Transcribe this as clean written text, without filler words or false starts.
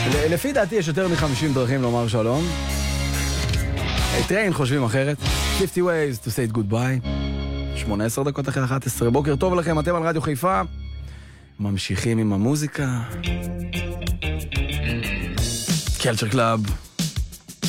לפי דעתי יש יותר מ-50 דרכים לומר שלום. טריין חושבים אחרת. 50 ways to say goodbye. 18 דקות אחרי 11. בוקר טוב לכם, אתם על רדיו חיפה. ממשיכים עם המוזיקה. קלצ'ר קלאב.